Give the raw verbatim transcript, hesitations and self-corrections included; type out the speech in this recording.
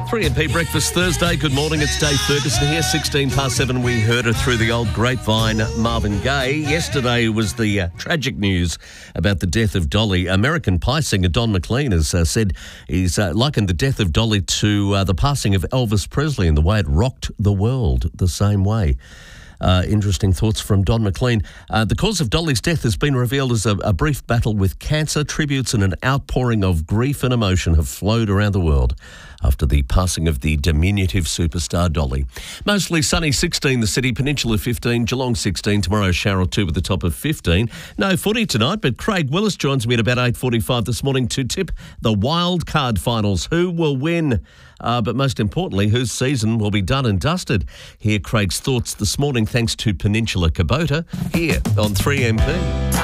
three M P Breakfast Thursday. Good morning, it's Dave Ferguson here. sixteen past seven, we heard her through the old grapevine, Marvin Gaye. Yesterday was the uh, tragic news about the death of Dolly. American Pie singer Don McLean has uh, said he's uh, likened the death of Dolly to uh, the passing of Elvis Presley and the way it rocked the world the same way. Uh, interesting thoughts from Don McLean. Uh, the cause of Dolly's death has been revealed as a, a brief battle with cancer. Tributes and an outpouring of grief and emotion have flowed around the world after the passing of the diminutive superstar Dolly. Mostly sunny, sixteen the city, Peninsula fifteen, Geelong sixteen, tomorrow a shower or two with a top of fifteen. No footy tonight, but Craig Willis joins me at about eight forty-five this morning to tip the wild card finals. Who will win? Uh, but most importantly, whose season will be done and dusted? Hear Craig's thoughts this morning thanks to Peninsula Kubota here on three M P.